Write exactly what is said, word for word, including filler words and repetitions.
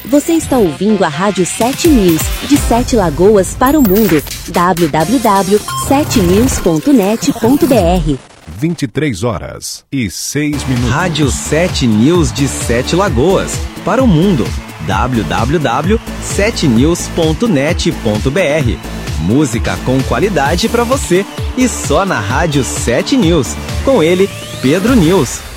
Você está ouvindo a Rádio sete News, de Sete Lagoas para o mundo. w w w ponto sete news ponto net ponto b r. vinte e três horas e seis minutos. Rádio sete News de Sete Lagoas para o mundo. w w w ponto sete news ponto net ponto b r. Música com qualidade para você e só na Rádio sete News. Com ele, Pedro News.